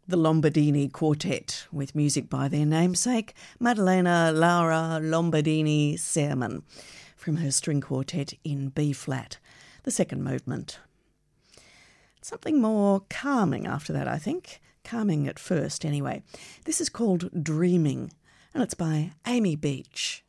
The Lombardini Quartet, with music by their namesake, Maddalena Laura Lombardini Sermon, from her string quartet in B-flat, the second movement. Something more calming after that, I think. Calming at first, anyway. This is called Dreaming, and it's by Amy Beach.